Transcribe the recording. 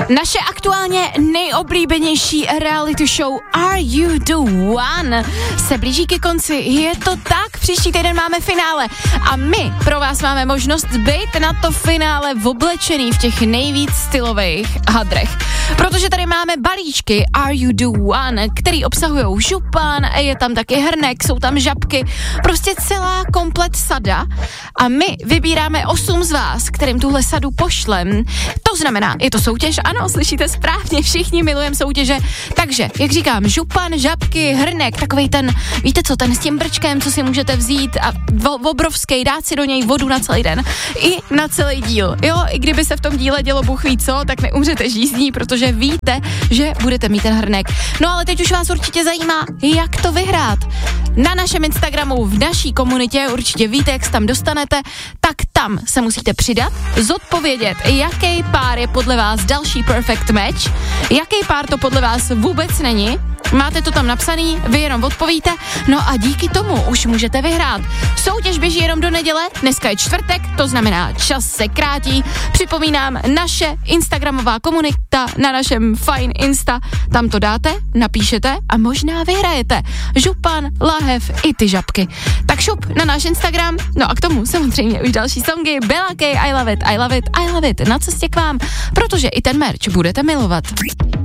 Naše aktuálně nejoblíbenější reality show Are You The One se blíží ke konci. Je to tak, příští týden máme finále a my pro vás máme možnost být na to finále oblečený v těch nejvíc stylových hadrech. Protože tady máme balíčky Are You The One, který obsahujou župan, je tam taky hrnek, jsou tam žabky, prostě celá komplet sada a my vybíráme 8 z vás, kterým tuhle sadu pošlem. To znamená, je to soutěž, ano, slyšíte správně, všichni milujeme soutěže, takže, jak říkám, župan, žabky, hrnek, takovej ten, víte co, ten s tím brčkem, co si můžete vzít a obrovský, dát si do něj vodu na celý den i na celý díl, jo, i kdyby se v tom díle dělo Bůh ví co, tak neumřete žízní, protože víte, že budete mít ten hrnek. No ale teď už vás určitě zajímá, jak to vyhrát. Na našem Instagramu, v naší komunitě, určitě víte, jak se tam dostanete, tak tam se musíte přidat, zodpovědět, jaký pár je podle vás další perfect match, jaký pár to podle vás vůbec není. Máte to tam napsaný, vy jenom odpovíte, no a díky tomu už můžete vyhrát. Soutěž běží jenom do neděle, dneska je čtvrtek, to znamená čas se krátí. Připomínám, naše instagramová komunita na našem fajn Insta, tam to dáte, napíšete a možná vyhrajete župan, lahev i ty žabky. Tak šup na náš Instagram, no a k tomu samozřejmě už další songy, Bella K, I love it, I love it, I love it, na cestě k vám, protože i ten merch budete milovat.